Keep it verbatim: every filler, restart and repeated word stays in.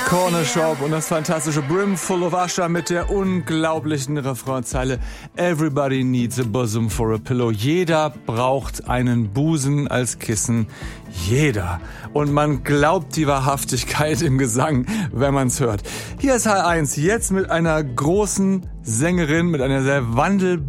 Corner Shop und das fantastische Brimful of Usher mit der unglaublichen Refrainzeile Everybody needs a bosom for a pillow. Jeder braucht einen Busen als Kissen. Jeder. Und man glaubt die Wahrhaftigkeit im Gesang, wenn man's hört. Hier ist H eins, jetzt mit einer großen Sängerin, mit einer sehr wandelbaren